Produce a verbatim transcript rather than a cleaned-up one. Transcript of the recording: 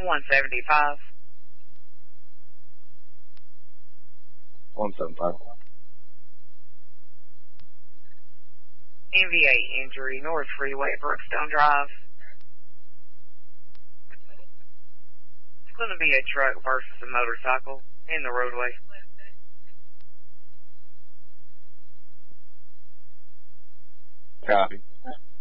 one seventy-five. one seventy-five. N V eight injury, North Freeway, Brookstone Drive. It's going to be a truck versus a motorcycle in the roadway. Copy.